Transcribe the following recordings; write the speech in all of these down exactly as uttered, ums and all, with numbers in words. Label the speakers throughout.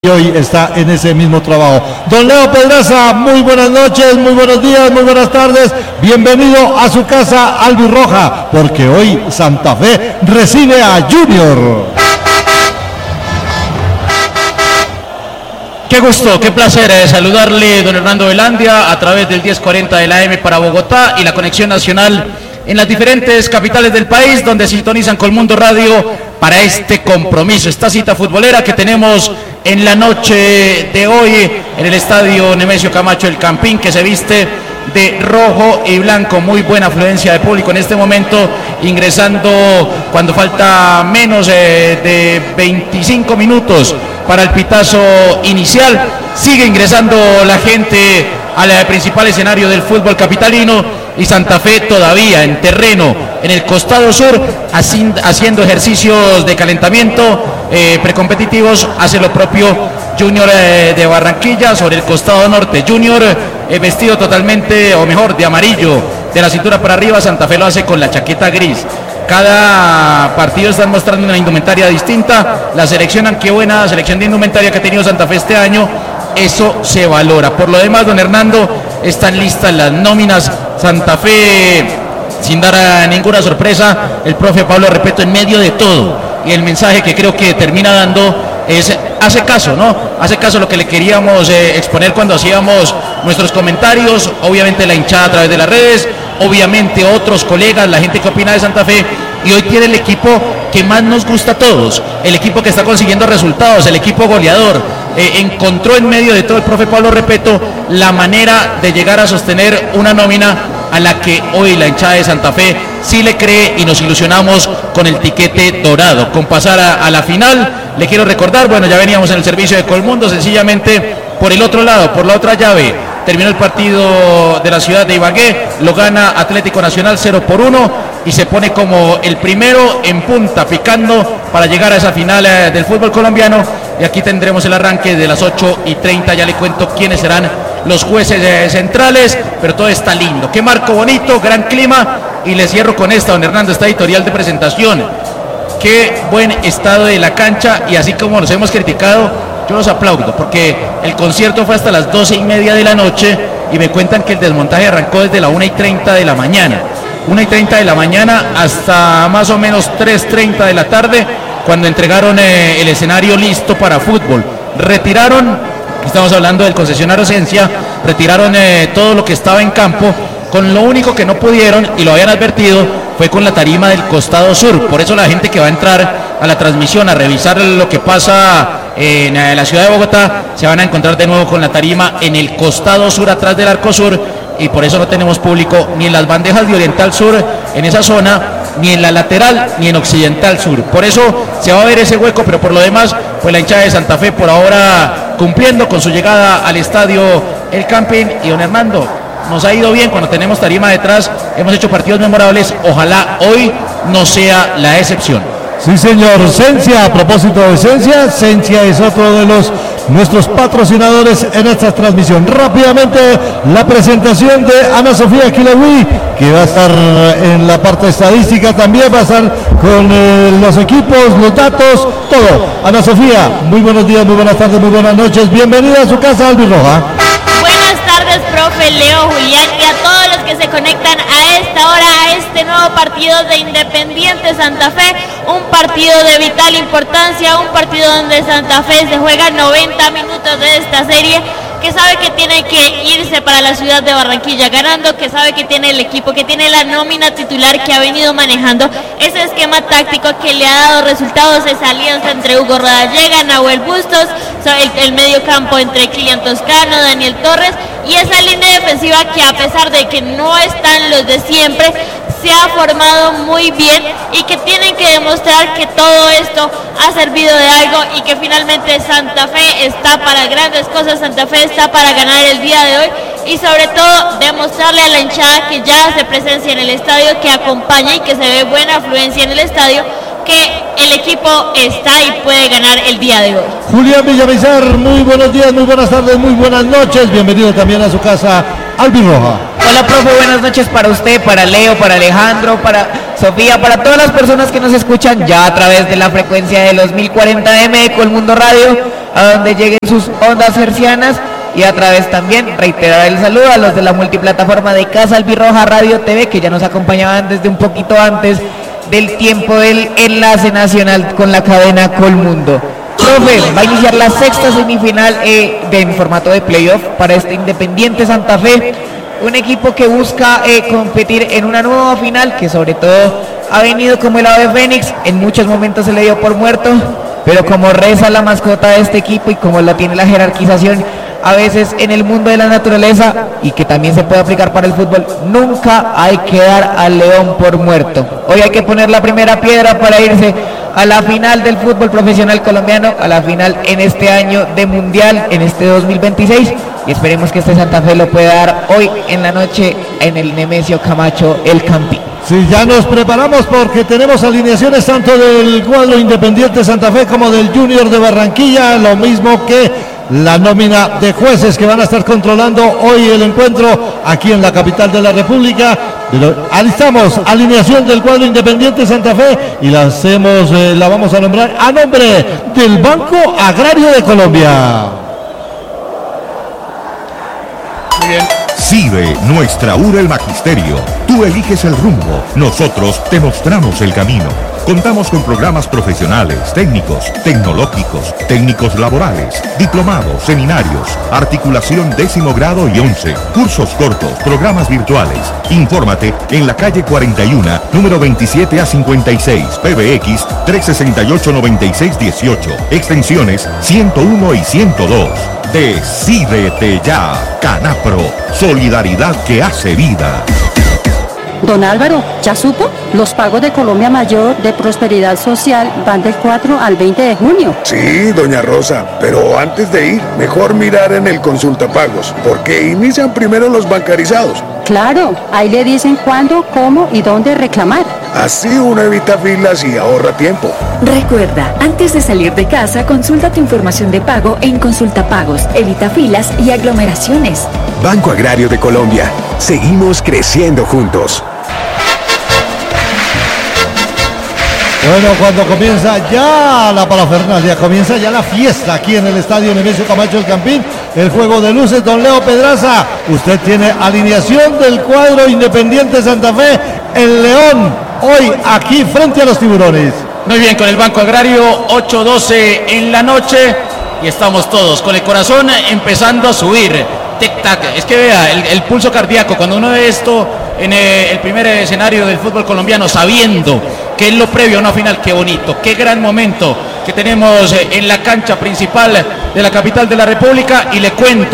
Speaker 1: hoy está en ese mismo trabajo. Don Leo Pedraza, muy buenas noches, muy buenos días, muy buenas tardes. Bienvenido a su casa albirroja, porque hoy Santa Fe recibe a Junior.
Speaker 2: Qué gusto, qué placer eh, saludarle, don Hernando Velandia, a través del diez cuarenta de la A M para Bogotá y la conexión nacional en las diferentes capitales del país, donde sintonizan Colmundo Radio para este compromiso, esta cita futbolera que tenemos en la noche de hoy en el estadio Nemesio Camacho El Campín, que se viste de rojo y blanco. Muy buena afluencia de público en este momento, ingresando cuando falta menos eh, de veinticinco minutos para el pitazo inicial. Sigue ingresando la gente al principal escenario del fútbol capitalino, y Santa Fe todavía en terreno en el costado sur, haciendo ejercicios de calentamiento eh, precompetitivos. Hace lo propio Junior eh, de Barranquilla sobre el costado norte. Junior eh, vestido totalmente, o mejor, de amarillo de la cintura para arriba. Santa Fe lo hace con la chaqueta gris. Cada partido están mostrando una indumentaria distinta. La seleccionan, qué buena selección de indumentaria que ha tenido Santa Fe este año. Eso se valora. Por lo demás, don Hernando, están listas las nóminas. Santa Fe, sin dar a ninguna sorpresa, el profe Pablo Repeto en medio de todo. Y el mensaje que creo que termina dando es, hace caso, ¿no? Hace caso a lo que le queríamos eh, exponer cuando hacíamos nuestros comentarios. Obviamente la hinchada a través de las redes, obviamente otros colegas, la gente que opina de Santa Fe. Y hoy tiene el equipo que más nos gusta a todos, el equipo que está consiguiendo resultados, el equipo goleador. Eh, encontró en medio de todo el profe Pablo Repeto la manera de llegar a sostener una nómina a la que hoy la hinchada de Santa Fe sí le cree, y nos ilusionamos con el tiquete dorado, con pasar a, a la final. Le quiero recordar, bueno, ya veníamos en el servicio de Colmundo, sencillamente por el otro lado, por la otra llave, terminó el partido de la ciudad de Ibagué, lo gana Atlético Nacional cero por uno y se pone como el primero en punta, picando para llegar a esa final eh, del fútbol colombiano. Y aquí tendremos el arranque de las ocho y treinta, ya le cuento quiénes serán los jueces eh, centrales, pero todo está lindo, qué marco bonito, gran clima. Y le cierro con esta, don Hernando, esta editorial de presentación. Qué buen estado de la cancha, y así como nos hemos criticado, yo los aplaudo, porque el concierto fue hasta las doce y media de la noche y me cuentan que el desmontaje arrancó desde la una y treinta de la mañana. una y treinta de la mañana hasta más o menos tres y treinta de la tarde, cuando entregaron eh, el escenario listo para fútbol. Retiraron, estamos hablando del concesionario Esencia, retiraron eh, todo lo que estaba en campo. Con lo único que no pudieron, y lo habían advertido, fue con la tarima del costado sur. Por eso la gente que va a entrar a la transmisión a revisar lo que pasa en la ciudad de Bogotá, se van a encontrar de nuevo con la tarima en el costado sur, atrás del arco sur, y por eso no tenemos público ni en las bandejas de oriental sur, en esa zona, ni en la lateral, ni en occidental sur. Por eso se va a ver ese hueco, pero por lo demás, pues la hinchada de Santa Fe por ahora cumpliendo con su llegada al estadio El Campín. Y don Hernando, nos ha ido bien cuando tenemos tarima detrás, hemos hecho partidos memorables, ojalá hoy no sea la excepción.
Speaker 1: Sí, señor. Sencia, a propósito de Sencia, Sencia es otro de los nuestros patrocinadores en esta transmisión. Rápidamente la presentación de Ana Sofía Quilewi, que va a estar en la parte estadística, también va a estar con eh, los equipos, los datos, todo. Ana Sofía, muy buenos días, muy buenas tardes, muy buenas noches, bienvenida a su casa albirroja.
Speaker 3: Profe Leo, Julián, y a todos los que se conectan a esta hora a este nuevo partido de Independiente Santa Fe, un partido de vital importancia, un partido donde Santa Fe se juega noventa minutos de esta serie, que sabe que tiene que irse para la ciudad de Barranquilla ganando, que sabe que tiene el equipo, que tiene la nómina titular, que ha venido manejando ese esquema táctico que le ha dado resultados, esa alianza entre Hugo Rodallega, Nahuel Bustos, el, el medio campo entre Kilian Toscano, Daniel Torres, y esa línea defensiva que, a pesar de que no están los de siempre, se ha formado muy bien, y que tienen que demostrar que todo esto ha servido de algo, y que finalmente Santa Fe está para grandes cosas, Santa Fe está para ganar el día de hoy, y sobre todo demostrarle a la hinchada que ya hace presencia en el estadio, que acompaña y que se ve buena afluencia en el estadio, que el equipo está y puede ganar el día de hoy.
Speaker 1: Julián Villamizar, muy buenos días, muy buenas tardes, muy buenas noches, bienvenido también a su casa albirroja.
Speaker 4: Hola, profe, buenas noches para usted, para Leo, para Alejandro, para Sofía, para todas las personas que nos escuchan ya a través de la frecuencia de los mil cuarenta eme de Colmundo Radio. a donde lleguen sus ondas hercianas, y a través también reiterar el saludo a los de la multiplataforma de Casa Albirroja Radio T V, que ya nos acompañaban desde un poquito antes del tiempo del enlace nacional con la cadena Colmundo. Profe, va a iniciar la sexta semifinal eh, de, en formato de playoff para este Independiente Santa Fe, un equipo que busca eh, competir en una nueva final, que sobre todo ha venido como el ave fénix. En muchos momentos se le dio por muerto, pero como reza la mascota de este equipo y como lo tiene la jerarquización a veces en el mundo de la naturaleza, y que también se puede aplicar para el fútbol, nunca hay que dar al león por muerto. Hoy hay que poner la primera piedra para irse a la final del fútbol profesional colombiano, a la final en este año de mundial, en este dos mil veintiséis, y esperemos que este Santa Fe lo pueda dar hoy en la noche en el Nemesio Camacho, el Campín.
Speaker 1: Sí, ya nos preparamos porque tenemos alineaciones tanto del cuadro Independiente Santa Fe como del Junior de Barranquilla, lo mismo que la nómina de jueces que van a estar controlando hoy el encuentro aquí en la capital de la República. Pero alistamos alineación del cuadro Independiente Santa Fe y la hacemos, eh, la vamos a nombrar a nombre del Banco Agrario de Colombia.
Speaker 2: Muy bien.
Speaker 5: Sigue nuestra U R el Magisterio. Tú eliges el rumbo, nosotros te mostramos el camino. Contamos con programas profesionales, técnicos, tecnológicos, técnicos laborales, diplomados, seminarios, articulación décimo grado y once, cursos cortos, programas virtuales. Infórmate en la calle cuarenta y uno, número veintisiete a cincuenta y seis, P B X tres sesenta y ocho noventa y seis dieciocho, extensiones ciento uno y ciento dos. Decídete ya, Canapro, solidaridad que hace vida.
Speaker 6: Don Álvaro, ¿ya supo? Los pagos de Colombia Mayor de Prosperidad Social van del cuatro al veinte de junio.
Speaker 7: Sí, doña Rosa, pero antes de ir, mejor mirar en el consultapagos, porque inician primero los bancarizados.
Speaker 6: Claro, ahí le dicen cuándo, cómo y dónde reclamar.
Speaker 7: Así uno evita filas y ahorra tiempo.
Speaker 8: Recuerda, antes de salir de casa, consulta tu información de pago en Consultapagos. Evita filas y aglomeraciones.
Speaker 9: Banco Agrario de Colombia. Seguimos creciendo juntos.
Speaker 1: Bueno, cuando comienza ya la parafernalia, comienza ya la fiesta aquí en el estadio Nemesio Camacho el Campín, el juego de luces. Don Leo Pedraza, usted tiene alineación del cuadro Independiente Santa Fe, el León, hoy aquí frente a los Tiburones.
Speaker 2: Muy bien, con el Banco Agrario, ocho doce en la noche, y estamos todos con el corazón empezando a subir. Tic-tac, es que vea, el, el pulso cardíaco, cuando uno ve esto en eh, el primer escenario del fútbol colombiano, sabiendo que es lo previo a una final, qué bonito, qué gran momento que tenemos eh, en la cancha principal de la capital de la República. Y le cuento,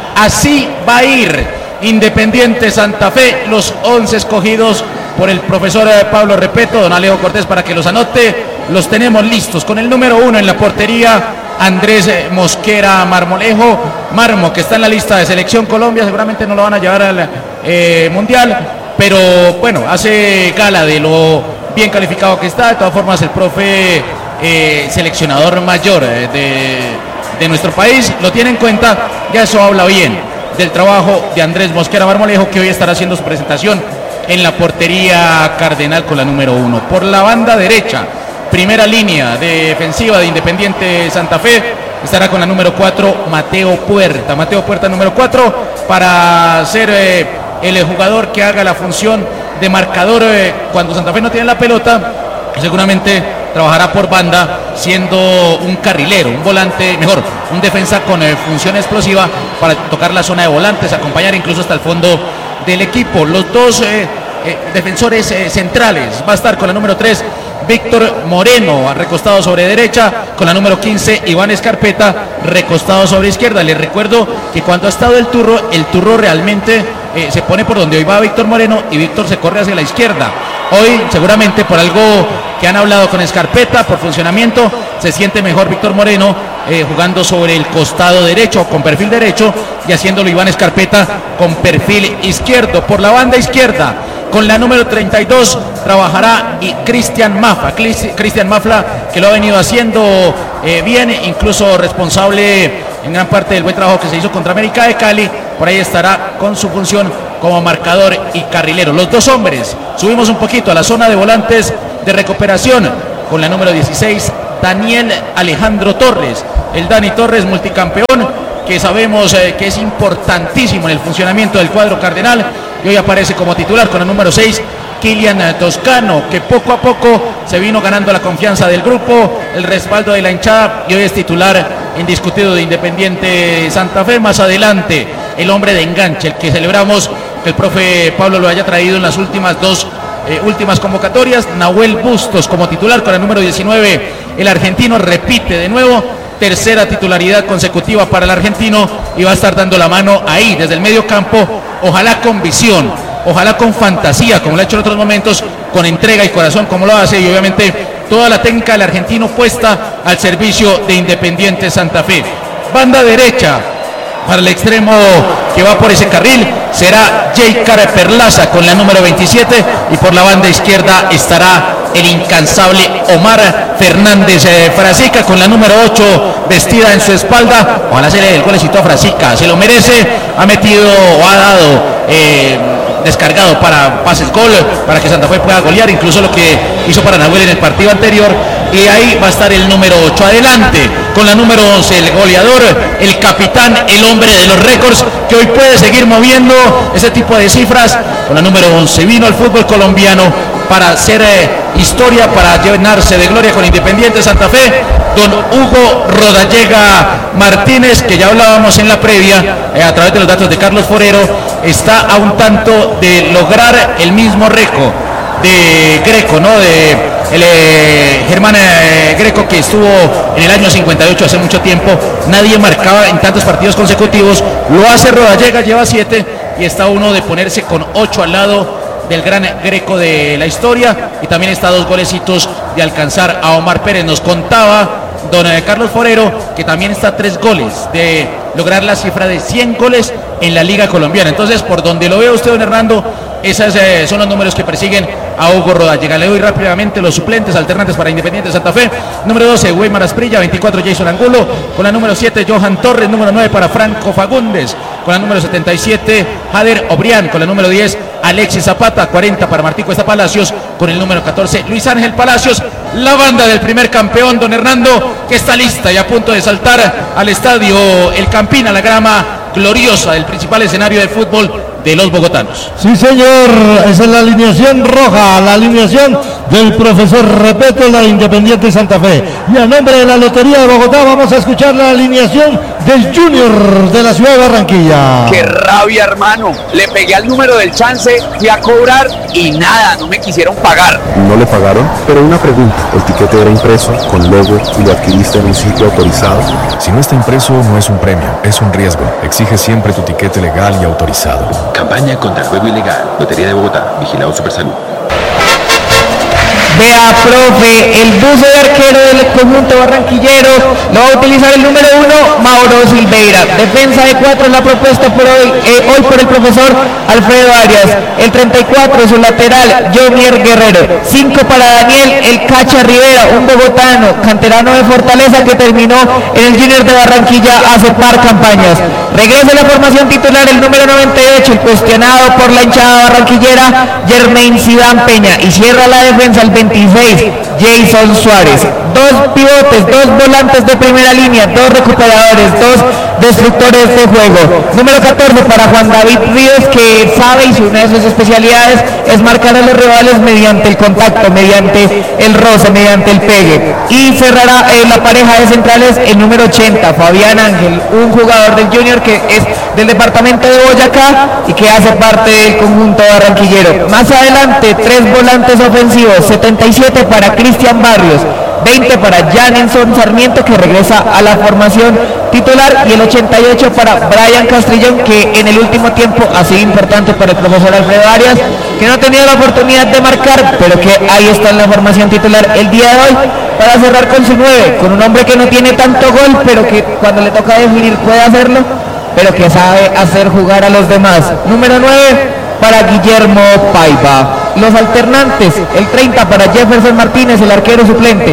Speaker 2: así va a ir Independiente Santa Fe, los once escogidos por el profesor eh, Pablo Repeto, don Alejo Cortés, para que los anote. Los tenemos listos con el número uno en la portería, Andrés Mosquera Marmolejo, Marmo, que está en la lista de Selección Colombia. Seguramente no lo van a llevar al eh, Mundial, pero bueno, hace gala de lo bien calificado que está. De todas formas, el profe eh, seleccionador mayor eh, de, de nuestro país lo tiene en cuenta. Ya eso habla bien del trabajo de Andrés Mosquera Marmolejo, que hoy estará haciendo su presentación en la portería cardenal con la número uno. Por la banda derecha, primera línea defensiva de Independiente Santa Fe, estará con la número cuatro, Mateo Puerta. Mateo Puerta, número cuatro, para ser eh, el jugador que haga la función de marcador eh, cuando Santa Fe no tiene la pelota. Seguramente trabajará por banda, siendo un carrilero, un volante, mejor, un defensa con eh, función explosiva para tocar la zona de volantes, acompañar incluso hasta el fondo del equipo. Los dos eh, eh, defensores eh, centrales, va a estar con la número tres, Víctor Moreno, recostado sobre derecha, con la número quince, Iván Escarpeta, recostado sobre izquierda. Les recuerdo que cuando ha estado el turro, el turro realmente eh, se pone por donde hoy va Víctor Moreno y Víctor se corre hacia la izquierda. Hoy, seguramente por algo que han hablado con Escarpeta, por funcionamiento, se siente mejor Víctor Moreno eh, jugando sobre el costado derecho, con perfil derecho, y haciéndolo Iván Escarpeta con perfil izquierdo. Por la banda izquierda, con la número treinta y dos, trabajará y Cristian Mafla, Cristian Mafla, que lo ha venido haciendo eh, bien, incluso responsable en gran parte del buen trabajo que se hizo contra América de Cali. Por ahí estará con su función como marcador y carrilero. Los dos hombres, subimos un poquito a la zona de volantes de recuperación, con la número dieciséis, Daniel Alejandro Torres, el Dani Torres, multicampeón, que sabemos eh, que es importantísimo en el funcionamiento del cuadro cardenal, y hoy aparece como titular con el número seis, Kilian Toscano, que poco a poco se vino ganando la confianza del grupo, el respaldo de la hinchada, y hoy es titular indiscutido de Independiente Santa Fe. Más adelante, el hombre de enganche, el que celebramos que el profe Pablo lo haya traído en las últimas dos eh, últimas convocatorias, Nahuel Bustos como titular con el número diecinueve, el argentino repite de nuevo, tercera titularidad consecutiva para el argentino, y va a estar dando la mano ahí desde el medio campo, ojalá con visión, ojalá con fantasía, como lo ha hecho en otros momentos, con entrega y corazón, como lo hace, y obviamente toda la técnica del argentino puesta al servicio de Independiente Santa Fe. Banda derecha, para el extremo que va por ese carril, será Jaycar Perlaza con la número veintisiete, y por la banda izquierda estará el incansable Omar Fernández eh, Frasica con la número ocho vestida en su espalda. Ojalá se le dé el golecito a Frasica, se lo merece, ha metido o ha dado eh, descargado para pases gol, para que Santa Fe pueda golear, incluso lo que hizo para Nahuel en el partido anterior, y ahí va a estar el número ocho. Adelante, con la número once, el goleador, el capitán, el hombre de los récords, que hoy puede seguir moviendo ese tipo de cifras, con la número once, vino al fútbol colombiano para hacer eh, historia, para llenarse de gloria con Independiente Santa Fe, don Hugo Rodallega Martínez, que ya hablábamos en la previa, eh, a través de los datos de Carlos Forero, está a un tanto de lograr el mismo récord de Greco, ¿no? De el eh, Germán eh, Greco, que estuvo en el año cincuenta y ocho, hace mucho tiempo, nadie marcaba en tantos partidos consecutivos, lo hace Rodallega, lleva siete, y está uno de ponerse con ocho al lado del gran Greco de la historia, y también está dos golecitos de alcanzar a Omar Pérez. Nos contaba don eh, Carlos Forero que también está a tres goles de lograr la cifra de cien goles en la Liga Colombiana. Entonces, por donde lo vea usted, don Hernando, esos eh, son los números que persiguen a Hugo Rodallega. Le doy rápidamente los suplentes alternantes para Independiente Santa Fe. Número doce, Weimar Asprilla. veinticuatro, Jason Angulo. Con la número siete, Johan Torres. Número nueve para Franco Fagundes. Con la número setenta y siete, Jader Obrián. Con la número diez, Alexis Zapata. cuarenta para Martín Cuesta Palacios. Con el número catorce, Luis Ángel Palacios. La banda del primer campeón, don Hernando, que está lista y a punto de saltar al estadio El Campín, a la grama gloriosa del principal escenario de fútbol de los bogotanos.
Speaker 1: Sí, señor, esa es la alineación roja, la alineación del profesor Repeto, la Independiente Santa Fe. Y a nombre de la Lotería de Bogotá vamos a escuchar la alineación del Junior de la ciudad de Barranquilla.
Speaker 10: ¡Qué rabia, hermano! Le pegué al número del chance, fui a cobrar y nada, no me quisieron pagar.
Speaker 11: ¿No le pagaron? Pero una pregunta, ¿el tiquete era impreso, con logo y lo adquiriste en un sitio autorizado?
Speaker 12: Si no está impreso, no es un premio, es un riesgo. Exige siempre tu tiquete legal y autorizado.
Speaker 13: Campaña contra el juego ilegal. Lotería de Bogotá. Vigilado Supersalud.
Speaker 4: Vea, profe, el buzo de arquero del conjunto barranquillero lo va a utilizar el número uno, Mauro Silveira. Defensa de cuatro es la propuesta por hoy, eh, hoy por el profesor Alfredo Arias. El treinta y cuatro, su lateral, Jovier Guerrero. cinco para Daniel El Cacha Rivera, un bogotano, canterano de Fortaleza, que terminó en el Junior de Barranquilla hace par campañas. Regresa a la formación titular el número noventa y ocho, el cuestionado por la hinchada barranquillera, Germain Zidane Peña. Y cierra la defensa el veintiséis, Jason Suárez. Dos pivotes, dos volantes de primera línea, dos recuperadores, dos destructores de juego. Número catorce para Juan David Ríos, que sabe, y una de sus especialidades es marcar a los rivales mediante el contacto, mediante el roce, mediante el pegue. Y cerrará eh, la pareja de centrales el número ochenta, Fabián Ángel, un jugador del Junior que es del departamento de Boyacá y que hace parte del conjunto barranquillero. Más adelante, tres volantes ofensivos, setenta y siete para Cristian Barrios, veinte para Janenson Sarmiento, que regresa a la formación titular, y el ochenta y ocho para Brian Castrillón, que en el último tiempo ha sido importante para el profesor Alfredo Arias, que no ha tenido la oportunidad de marcar, pero que ahí está en la formación titular el día de hoy, para cerrar con su nueve, con un hombre que no tiene tanto gol, pero que cuando le toca definir puede hacerlo, pero que sabe hacer jugar a los demás. Número nueve para Guillermo Paiva. Los alternantes, el treinta para Jefferson Martínez, el arquero suplente.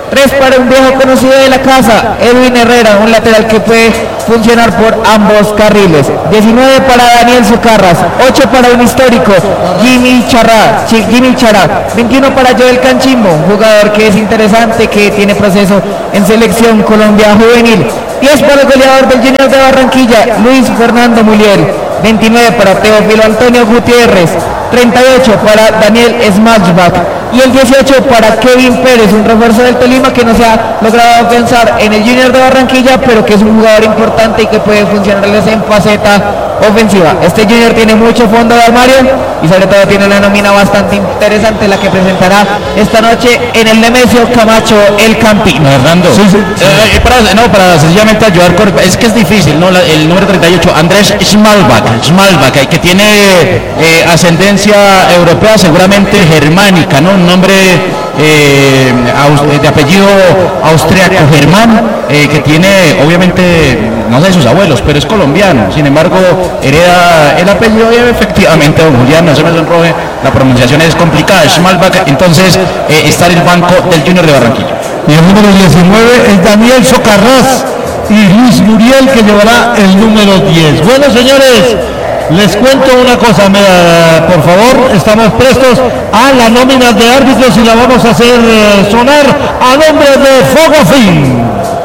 Speaker 4: Tres para un viejo conocido de la casa, Edwin Herrera, un lateral que puede funcionar por ambos carriles. diecinueve para Daniel Socarras, ocho para un histórico, Jimmy Chará, Jimmy Chará. veintiuno para Joel Canchimbo, un jugador que es interesante, que tiene proceso en selección Colombia juvenil. diez para el goleador del Junior de Barranquilla, Luis Fernando Mulier. veintinueve para Teófilo Antonio Gutiérrez. treinta y ocho para Daniel Smashback. Y el dieciocho para Kevin Pérez, un refuerzo del Tolima que no se ha logrado pensar en el Junior de Barranquilla, pero que es un jugador importante y que puede funcionarles en faceta ofensiva. Este Junior tiene mucho fondo de armario y sobre todo tiene una nómina bastante interesante, la que presentará esta noche en el Nemesio Camacho El Campino.
Speaker 2: Hernando, sí, sí, sí. Eh, para, no, para sencillamente ayudar, con, es que es difícil, ¿no? La, el número treinta y ocho, Andrés Schmalbach, Schmalbach, que tiene eh, ascendencia europea, seguramente germánica, ¿no? Un nombre eh, aus, de apellido austriaco, Germán, eh, que tiene, obviamente, no sé sus abuelos, pero es colombiano. Sin embargo, hereda el apellido y efectivamente, don Julián, no se me sonroje, la pronunciación es complicada, Schmalbach, entonces eh, está en el banco del Junior de Barranquilla.
Speaker 1: Y el número diecinueve es Daniel Socarrás y Luis Muriel, que llevará el número diez. Bueno, señores, les cuento una cosa, me, por favor, estamos prestos a la nómina de árbitros y la vamos a hacer eh, sonar a nombre de Fogafín.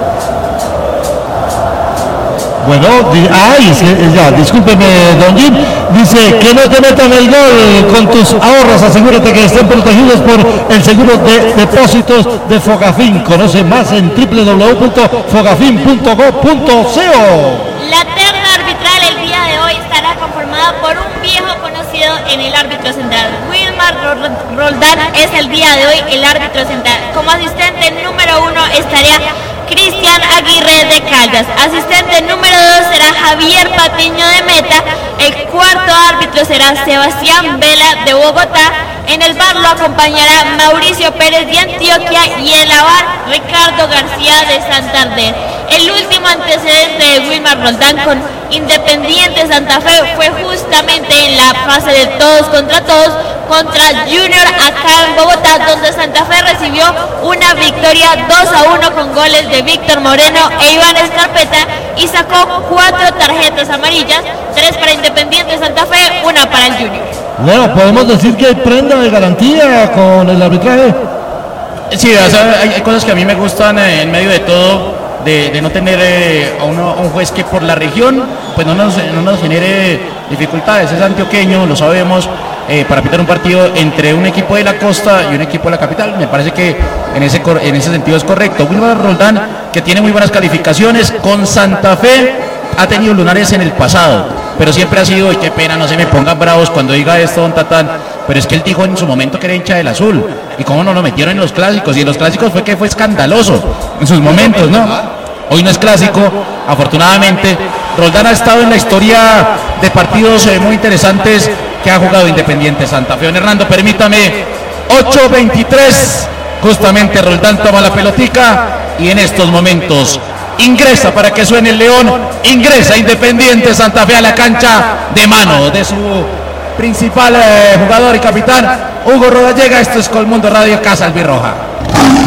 Speaker 1: Bueno, di, ay, ya, discúlpeme, don Jim, dice que no te metan el gol con tus ahorros, asegúrate que estén protegidos por el seguro de depósitos de Fogafín. Conoce más en w w w punto fogafin punto go punto co.
Speaker 3: La terna arbitral el día de hoy estará conformada por un viejo conocido en el árbitro central. Wilmar Roldán es el día de hoy el árbitro central. Como asistente número uno estaría Cristian Aguirre de Caldas. Asistente número dos será Javier Patiño de Meta. El cuarto árbitro será Sebastián Vela de Bogotá. En el bar lo acompañará Mauricio Pérez de Antioquia y en la bar Ricardo García de Santander. El último antecedente de Wilmar Roldán con Independiente Santa Fe fue justamente en la fase de todos contra todos contra Junior acá en Bogotá, donde Santa Fe recibió una victoria dos a uno con goles de Víctor Moreno e Iván Escarpeta y sacó cuatro tarjetas amarillas, tres para Independiente Santa Fe, una para el Junior.
Speaker 1: Bueno, podemos decir que hay prenda de garantía con el arbitraje.
Speaker 2: Sí, o sea, hay, hay cosas que a mí me gustan eh, en medio de todo. De, de no tener eh, a, uno, a un juez que por la región pues no nos, no nos genere dificultades. Es antioqueño, lo sabemos, eh, para pitar un partido entre un equipo de la costa y un equipo de la capital. Me parece que en ese, en ese sentido es correcto. Wilmar Roldán, que tiene muy buenas calificaciones con Santa Fe, ha tenido lunares en el pasado, pero siempre ha sido, y qué pena, no se me pongan bravos cuando diga esto, don Tatán, pero es que él dijo en su momento que era hincha del azul, y cómo no lo metieron en los clásicos, y en los clásicos fue que fue escandaloso en sus momentos, ¿no? Hoy no es clásico, afortunadamente. Roldán ha estado en la historia de partidos eh, muy interesantes que ha jugado Independiente Santa Fe. Don Hernando, permítame, ocho veintitrés, justamente Roldán toma la pelotica y en estos momentos ingresa para que suene el León, ingresa Independiente Santa Fe a la cancha de mano de su principal eh, jugador y capitán, Hugo Rodallega. Esto es Colmundo Radio, Casa Albirroja.